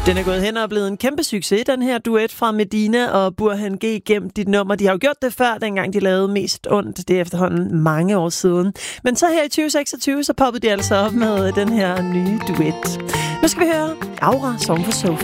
Den er gået hen og blevet en kæmpe succes, den her duet fra Medina og Burhan G. Gem dit nummer. De har jo gjort det før, dengang de lavede Mest Ondt. Det er efterhånden mange år siden. Men så her i 2026, så poppede de altså op med den her nye duet. Nu skal vi høre Aura, Song for Sofa.